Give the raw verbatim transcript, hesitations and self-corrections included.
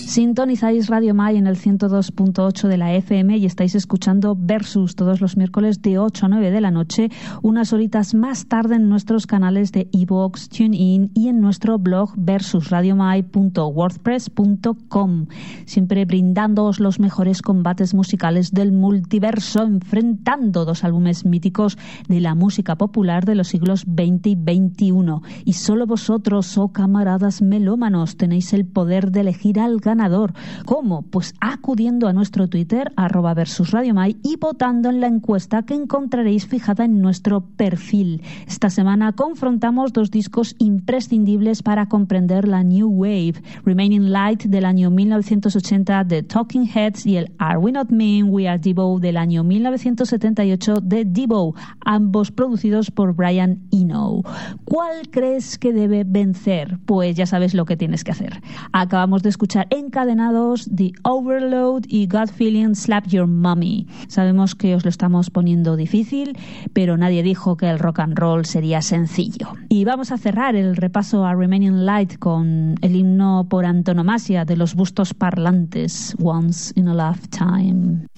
Sintonizáis Radio Mai en el ciento dos punto ocho de la F M y estáis escuchando Versus todos los miércoles de ocho a nueve de la noche, unas horitas más tarde en nuestros canales de iVoox, TuneIn y en nuestro blog versus radio mai punto wordpress punto com. Siempre brindándoos los mejores combates musicales del multiverso, enfrentando dos álbumes míticos de la música popular de los siglos veinte y veintiuno. Y solo vosotros, oh camaradas melómanos, tenéis el poder de elegir al ganador. ¿Cómo? Pues acudiendo a nuestro Twitter, arroba versus Radio Mai, y votando en la encuesta que encontraréis fijada en nuestro perfil. Esta semana confrontamos dos discos imprescindibles para comprender la New Wave: Remaining Light del año mil novecientos ochenta de Talking Heads y el Are We Not Men, We Are Devo del año mil novecientos setenta y ocho de Devo, ambos producidos por Brian Eno. ¿Cuál crees que debe vencer? Pues ya sabes lo que tienes que hacer. Acabamos de escuchar encadenados The Overload y God Feeling Slap Your Mommy. Sabemos que os lo estamos poniendo difícil, pero nadie dijo que el rock and roll sería sencillo. Y vamos a cerrar el repaso a Remaining Light con el himno por antonomasia de los bustos parlantes, Once in a Lifetime.